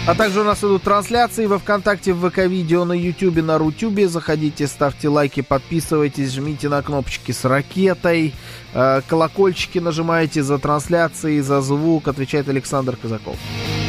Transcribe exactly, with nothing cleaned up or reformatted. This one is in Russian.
А также у нас идут трансляции во ВКонтакте, в ВК-видео, на Ютубе, на Рутюбе. Заходите, ставьте лайки, подписывайтесь, жмите на кнопочки с ракетой. Колокольчики нажимайте за трансляции, за звук. Отвечает Александр Казаков.